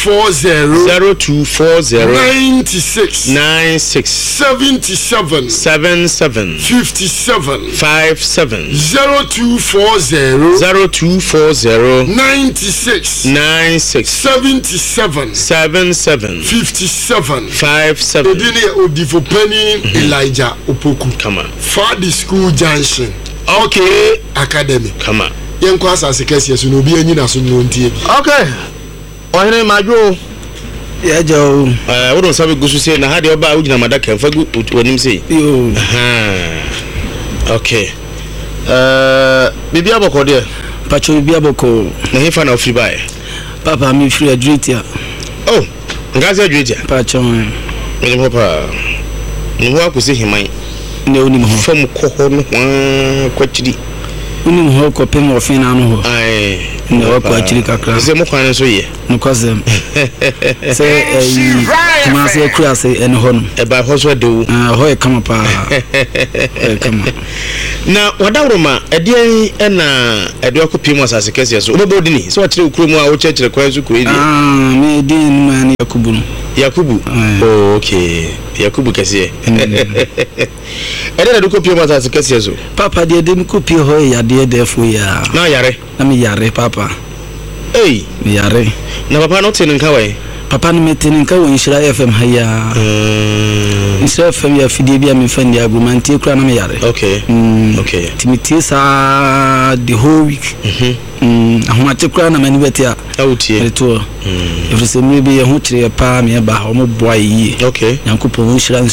0240 96 77 57 57 0240 96 77 57 57 Edine Odifo Penny Elijah Opoku. Come on. Fadi School Junction. Okay. Academy. Come on. Yenko asase kesi yesu no bi enyi na so no ntie bi. Okay. Ohene majo. Yeah, Joe. We don't sabi gusu say na ha de oba ugina madaka mfa gu wonim say. Yo. Okay. Bibi aboko de. Pacho bibi aboko. Na hefa na ofri bae. Papa mi free adritia. Oh, ngazi adritia. Pacho. Me papa. Ni ho akosi himan. Ne oni mo fam ko no kwachiri. Oni mo ko pem ofin na no ho. Ai. Ne wa kwachiri kakra. Se mo kwan so ye. No kwasem. Se ma se kura se en ho no. E ba ho so de wo. Ho e kama pa. Kama. Na wadawroma ede na ede akopim asase kese so. Obodi ni. So watire ukromu a wo chechire kwan so ko edi. Me de ni ma ni Yakubu no. Yakubu. Oh, okay. Yakubu kese. Ede na dokopim asase kese so. Papa de mi kopi ho ya de defo ya. Na yare. Na mi yare papa. Hey, mi yare. Na papa no tene nka we. Papa no metene nka wo Nhyira FM haya. Nhyira FM ya fidie bia me fa ndi agumantie kura na me yare. Okay. Okay. Timiti sa the whole week. Ahomate kura na mani betia. Awutie. Reto. Efese mi bi ye ho kire pa me ba ho mo boa yi. Okay. Nyankopon Nhyira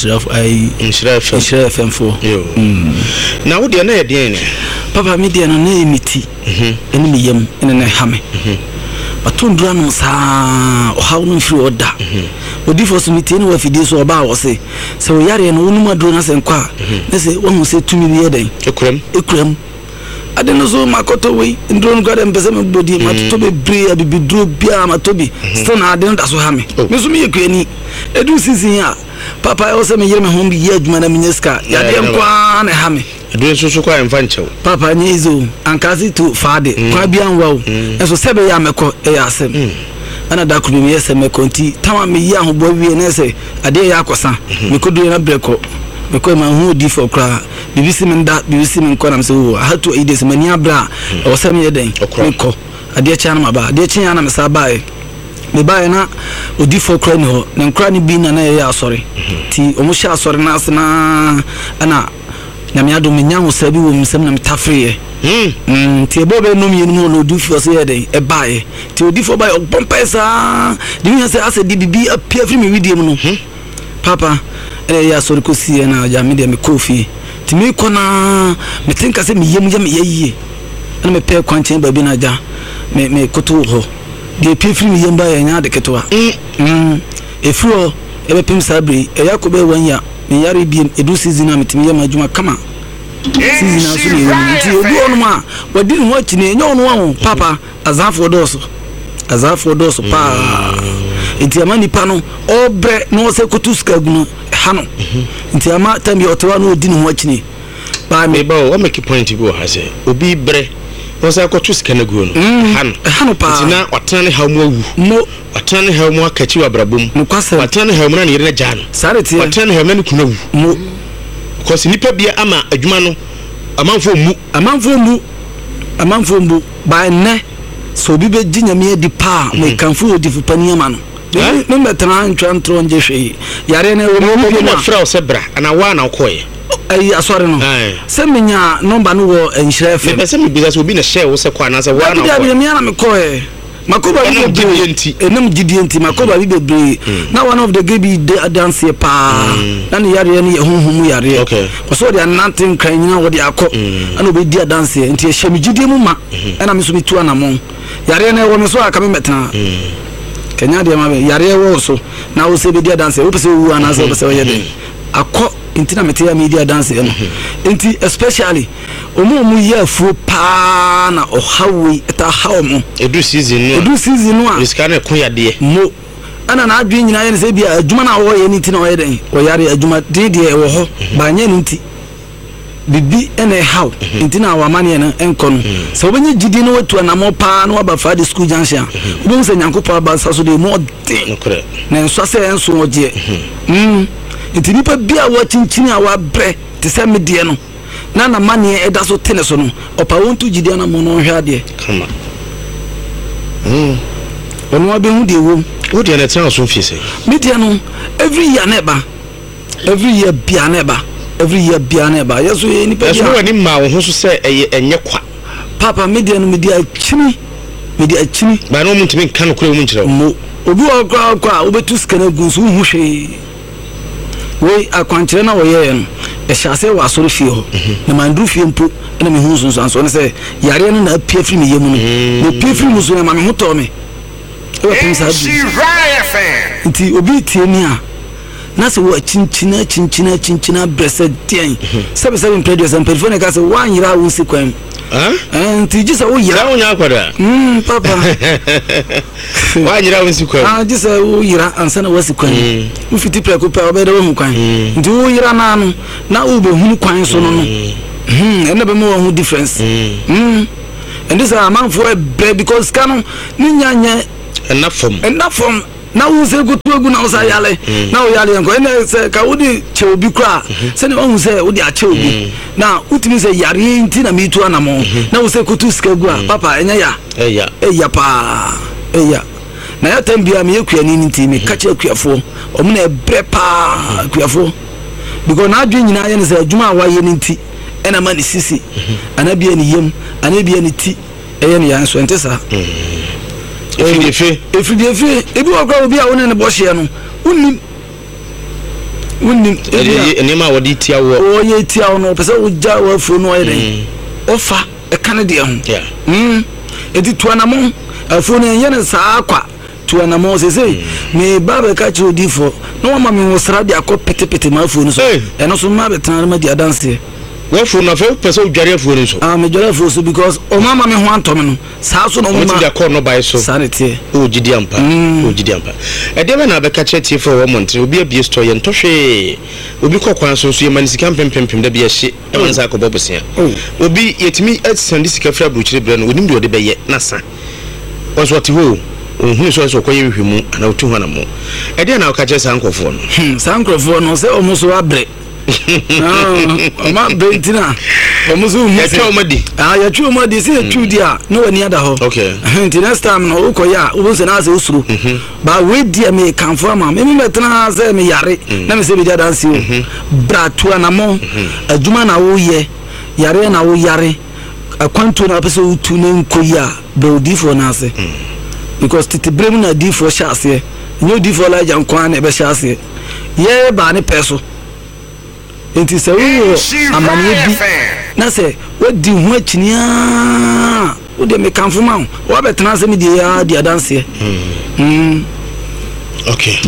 Nhyira FM fo. Yo. Na wo de na ye den ne. Papa mi de no na emiti. Eni mi yam ene na hame. Atundura no sa o hawo no firi oda. Odi for sumiti ni wa fidie so oba wo se o yare no wonu maduro na se nkwa na se wo hu se tumi bi yeden ekuram ade no so makoto we nduro no gade mpese me bodi matoto be bre abibiduro bia matobi still na ade no da so ha me so me yekwani edu season a papa o se me yire me ho bi ye adwuma na minyeska ya de nkwa na ha me edu so kwa emfa nchew papa nyizo ankazi to fade kwa bia nwa o eso sebe ya meko e ya asem ana da ku bi yese me konti tama me yi ahobọ wie na se ade ya akosa me kodu na breko me ko ma hu di for kra bibisi me nda bibisi me nko na se wo ha to ide se mani abra o se me yeden me ko ade cha na maba ade cha na me sa bae me bae na odi for kra ni ho na nkra ni bi na ya asori ti o mo sha asori na asena ana na me ado me nyanwo sabi wo msem na metafriye ti ebobe no mi enu no du fi so yeden e bae ti odi fo bae pompesa di mi se ase di bibi apia firi mi video mu no papa ya so ko si na ja me de me kofi ti me ko na me tinka se me yem ya me yeye na me pe kwanchen ba bi na ja me koto ho di apia firi mi yem ba ya nya de ketwa efuro e be pim sabri e yakobe wanya me yare bi edu season na metimi yem adwuma kama season na so ni nti obi onuma wadi no wachi ne enyo no ho papa azafo doso pa nti ama nipa no obre no se kutuska gunu hano nti ama tambi otowa no odi no wachi ne ba me ba o make point bi o ha se obi bre no se kutuska na gu no hano pa nti na otane ha mu awu mo otane ha mu akachi wa brabom otane ha mu na yire na jan sareti otane ha mu na kunawu mo because nipa bia ama adwuma no amanfo mu ba ne so bi be ginyame di pa me kanfo odi fupani ama no me metana ntwantro nje hwe yare na wo mo na fra o sebra ana wa na koye ai asore no se menya number no wo Nhyira FM me se me bisa so bi na share wo se kwa na se wa na koye me na me koye makoba bi bebree enam gidienti makoba bi bebree na one of the gaby dance here pa na ne yare ne honhom yare so de ananten kan nyina wo de akọ ana obi dia dance enti e hye me gidie mu ma ana me so mi tu anamon yare ne wo me so aka me metena kenya de ma be yare wo so na wo se be dia dance wo pese wu ana se wo pese wo yede akọ enti na metia media dance no enti especially omo ye afu pa na ohawe eta hawo edu season no a riska na kun yade mo ana na adwen nyina ye ne se bia adwuma na wo ye ni ti na wo ye den wo yare adwuma de wo ho ba nya ni ti bibi ene how ntina wa mane na enko no so obenye gidi no watu na mo pa no aba fa the school junction obo se nyankopa aba sa so de mo de na nso se enso oje ntini pa bia wa chinchini a wa bre te se medie no na mane eda so tene so no opa wontu gidi na mo no hwe ade kama ono abe hu de wo de na tena so fi se medie no every year neba every year bia neba yeso ye ni pa yeso wani ma wo ho so se enye kwa papa media no media chini ba no muntimi kan kura mu nkyerɛ mo obi okwa obetu skana gunsu hu hwe we akwankyere na wo ye no e hyase wa asoro fie ho na mandru fie mpo na me hu sunsu anso ne se yare no na apia firi me yemu no pia firi mu so na me hoto me e wa pensa bi nti obi tie ni a na se wo chinchina brese tien sebe impredio some telephone ka se wan yira wo sikwan nti jisa wo yira wo nya akwada papa wan yira wo sikwan jisa wo yira ansa na wo sikwan wo fiti preko pa obeda wo kwan nti wo yira na no na wo be hunu kwan so no ene be mo wo difference and this a man for a because kanu ni nyanya enough from na wo se gotu egu na wo sa yale na wo yale enko ene se ka wodi che obi kra se ne wo se wodi a che obi na utimi se yare nti na mitu anamo na wo se kotu ska egu a papa enya ya eya pa eya na ya tambia me yakuani nti me ka che akuafo omo na ebre pa akuafo because na adwe nyina ye ne se adwuma wa ye nti ena ma ni sisi anabia ni yem anabia ni ti eye ne ya nso ente sa Efridefe ebi wakwa obi a wona ne bohye no unnim enema wodi tia wo o ye tia wo no pese wo ja wo fo no ye ofa e kan de ho edi tuanamo afo no ye ne saa kwa tuanamo se me baba ka chi odifo no mama me wo sra de akopetepete ma afo no so eno so ma betana ma di adanse we fo na fe pese odware afo no so me dware afo so because o mama me ho antom no saa so no mama ti call no by so sanity o gidi ampa e de be na be ka chetie for wo montre obi abie store ye ntohwe obi kokwan so so ye manisika pempempem da bia hye e won sa akobɔ bosia obi yetimi send sika fra bruchire bre no onim de ode be ye na sa was what ho ohun so koye hwemu ana otu ho na mo e de na ka che sa nkofo no sa nkofo no se omo so abre ma bentina omuzu ya chomadi ya chomadi se chudi a no wani ada ho okay until next time no ukoya ubunse na ase usuru ba we dia me kanfo ma me metena se me yare na me se bi dance o bratu anamo adwuma na wo ye yare na wo yare akwanto na pese utu ne nkoya be difo na ase because titibrem na difo sha ase nyo difo la jankwan na be sha ase ye ba ne peso enti se wo amanye bi na se wodi hu achinia wo de me kanfo ma wo betena se me de ya de adanse okay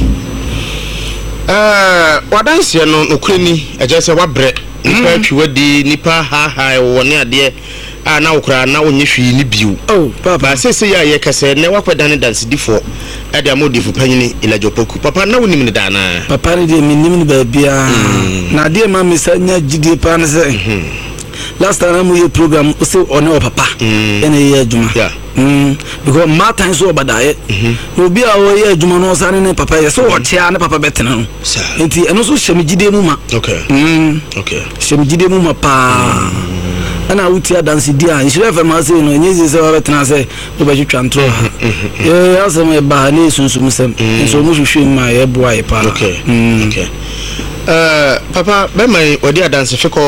wadanse no nokrani aje se wabre nipa twi wadi nipa ha woni ade na okra na onye hwi ni biu papa se ya ye kase ne wakwada dance difo ade amodifo panyini ilajopoku papa na wonim ne dana papa ne de minim ne ba bia na de ma mesanya gidie pa ne se last time we program o se one papa ene ye adwuma because martin so obadaye no bi a o ye adwuma no sane ne papa ye so o tia ne papa betena no enti eno so hyem gidie mu ma okay hyem gidie mu ma pa ana utia dance dia nhire fa ma se no nyezi se wa betena se o ba twitwa ntro ye asem e ba ne sunsum sem so mu hwehwe ma ye boa ye pa okay papa be mai odi dance fiko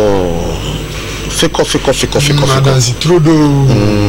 dance trodo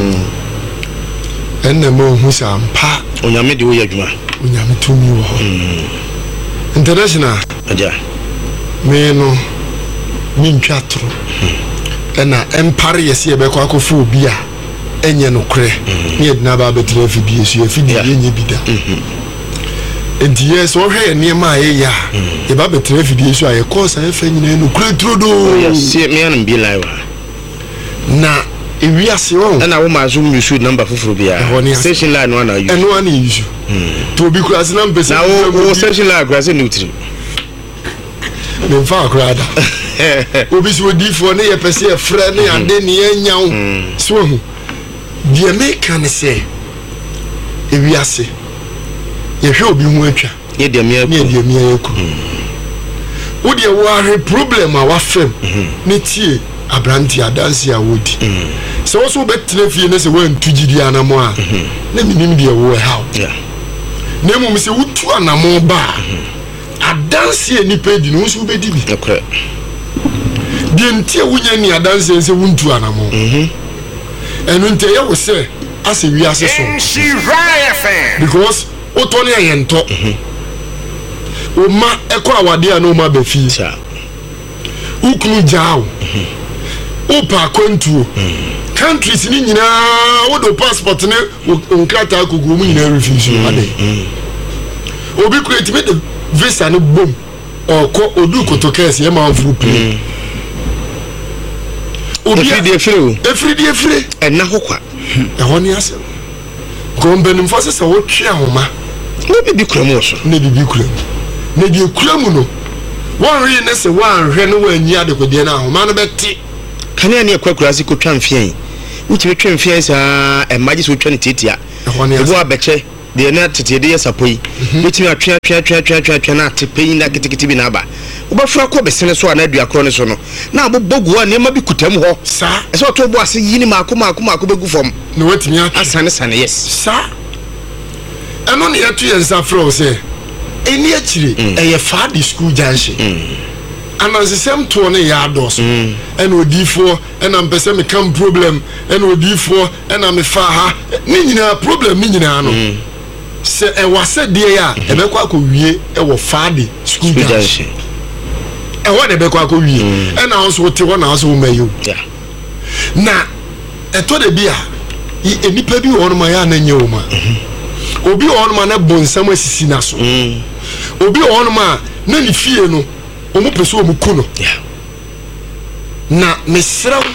enemo husa mpa onyame de wo yadwuma onyame tumi wo international aja me no ntwa tro ena empire yesi e be kwa kofu obi a enye no kre ne edina ba betre afidi esu afidi enye bida enti yes wo hwe ne ma ye ya e ba betre afidi esu aye course afa nyina no kre trodo yes me an be live na ewi ase won na wo ma zoom use number fufuru bia station line no na use eno ana use to bi kura se na mpese na wo station line kura se neutri me fa kura da obi so di for ne ye pese e frɛ ne ade ne anya wo so hu die me kan se ewi ase ye hwe obi hu atwa ye de me eku wo de wo ahwe problem a wa fam ne tie abranti adansi a wodi so wo so betre fie ne se wan tugidi anamo a na minim de wo how na mu se wutu anamo ba adansi eni pedi no so bedi bi okay de ntie wunya ni adansi se wuntu anamo enu ntie ye wo se ase wi ase so because o to ne yento o ma eko awade a no ma ba fi ukunu jao upa kontuo countries ni nyina wo do passport ne onkrata akogu mu nyina refuse ade obi create me the visa ne bom oko odu kotokese e ma furu pay obi efri enna hokwa e honi asem gombe ni fose se wo twa homa ne bibi kuramu so ne bibi kuramu no won ri ne se wan hwe ne wan yi adekode na homa no beti kane ne kwakurasi ko twamfien wutime twamfien sa emaji so twa ne titia ebo abeche de na tete de yesapoi wutime atwa na tepeyin na kitikiti bi na aba obafura ko besene so na adua kro ne so no na abobogu a ne ma bi kutam ho sa eso to bo ase yini maako begu fom no wetimi asane yes sa eno ne yetu yensa fro se eni akire eye fa di school junction anansi sem to ne ya dos ena odifo ena mpese me kam problem ena odifo ena me fa ha ni nyina problem ni nyina no se e wase de ya e be kwa akowie e wo fa di school junction e wo de be kwa akowie ena also te wo na also wo mayo na e to de bia enipa bi wo no ma ya na nye wo ma obi wo no ma na bonsam asisi na so obi wo no ma na ni fie no omo peso omo kuno na mesraw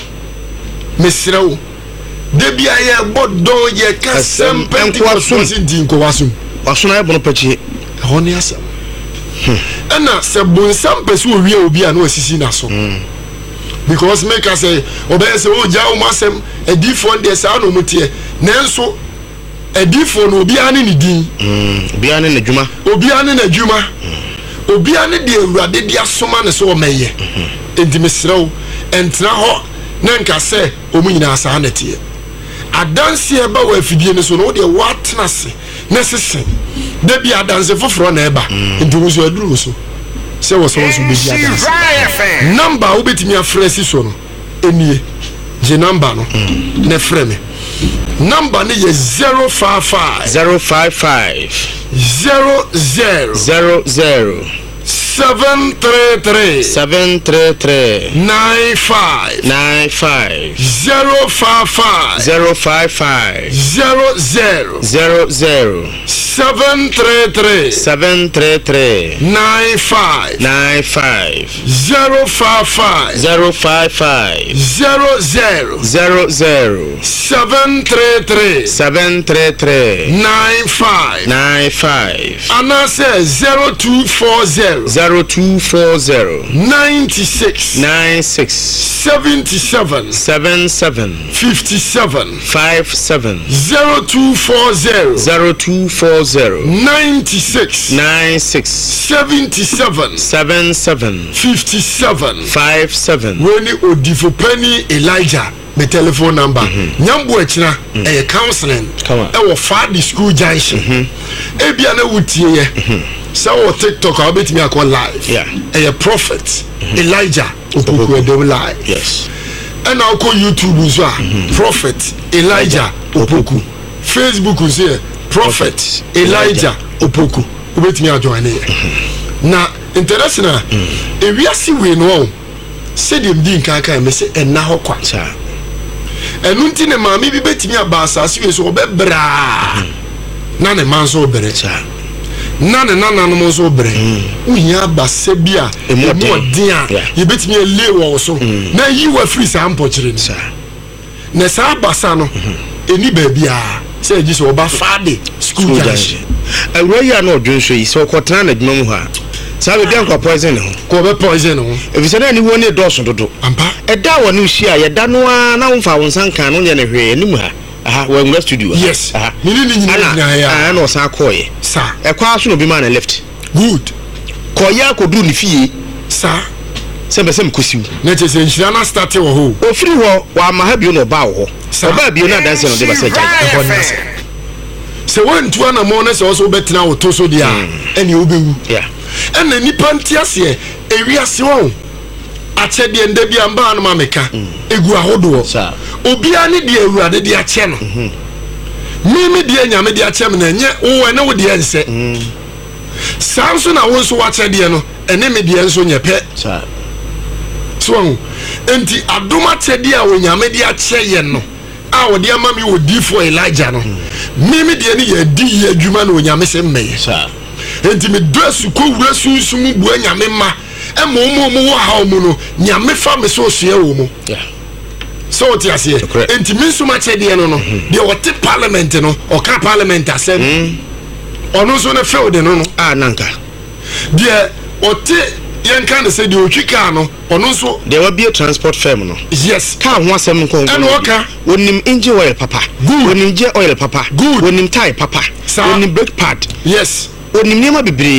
de bia ye bodon ye kasem pentikwaso dinko wasum wasuna ye bono pachi honi asem na se bonsam peso owie obi a na asisi na so because make us say obey say o jaw masem edifo de sa no mutie nanso edifo no obi ane ni din obi ane na djuma obi ane de awurade de asoma ne so o meye enti mesrew entra ho na nka se omunyina asa na tie adanse e ba wa afidie ne so no de watna se na sese de bi adanse foforo na eba enti wo so aduru so se wo so so be bi adanse number obetimi afresi so no enie je number no na freme number ne ye 055 00 733 95 055 00 733 95 055 00 733 95 anase 0240 96 77 57 0240 96 77 57 when odifo penny Elijah my telephone number nyambo akira e counseling e wo Fadi school junction e bia na wutie ye so TikTok I bet me I call live a prophet Elijah Opoku Edom live and I'll call YouTube so prophet Elijah Opoku Facebook is here prophet Elijah Opoku bet me I join here na international e we see we no say dem din kan me say enna ho kwa enu nti ne maami bi betimi aba asase we so obebra na ne man so obere na ne nana no so obere uhia abase bia emu odin a ye betimi ele wo so na yi wa free sa ampochire ni na sa abasa no eni ba bia say Jesus oba Fadi school junction awura ya na odwon so yi so kwotana na dwuma mu ha Sabe bian ko poison ho. Ko be poison ho. If you say na ni wo ne do so dodo. Ampa. Eda wo ne hia ye da no a na wo fa wo nsanka no ye ne hwe anim ha. Aha, we ngwa studio. Yes. Aha. Ni nyina ya. Ah, na o sa koye. Sa. E kwa so no bi ma na left. Good. Koya ko du ni fie. Sa. Sembesem kosiu. Na che se nhira na start wo ho. Ofiri ho wa ma ha bio no ba wo ho. Oba bio na dance no de ba se jai. Se wontu ana mo na se wo so betina wo to so dia ene obewu. Yeah. Ene nipa ntiase ewiase wo. Achede nda bia mba no mameka. Egu ahodo. Sa. Obia ne de awurade de ache no. Mimi de nyame de ache me na nye wo ene wo de ense. Sanso na wo so wache de no ene me de enso nyepe. Sa. So enti adoma chede a wo nyame de ache ye no. A wo de ama mi wo di for Elijah no. Mimi de ne ye di ye adwuma no nyame se mmeye. Sa. Enti me dresu ko wura sunsumu bu nyame ma. Emo wo ha mu no nyame fa me so sua wo mu. Yeah. So ti ase enti minsu ma chede no no de wote parliament no o ka parliament asem ono so na field no Ah nanka de wote yen kan say de otwika no ono so de wa be transport firm no. Yes. Ka ho asem nko eno oka wonim engine oil papa, wonim je oil papa, wonim tire papa, wonim brake pad. Yes. Wonim niam bebre